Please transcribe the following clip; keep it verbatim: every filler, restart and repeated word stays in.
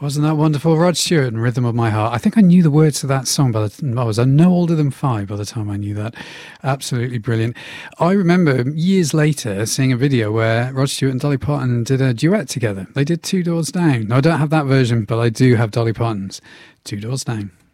Wasn't that wonderful? Rod Stewart and Rhythm of My Heart. I think I knew the words to that song, but I was no older than five by the time I knew that. Absolutely brilliant. I remember years later seeing a video where Rod Stewart and Dolly Parton did a duet together. They did Two Doors Down. Now, I don't have that version, but I do have Dolly Parton's Two Doors Down.